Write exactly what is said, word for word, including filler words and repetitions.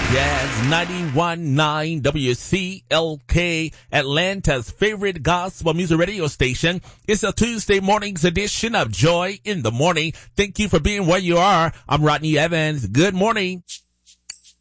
Yes, ninety-one point nine W C L K, Atlanta's favorite gospel music radio station. It's a Tuesday morning's edition of Joy in the Morning. Thank you for being where you are. I'm Rodney Evans. Good morning.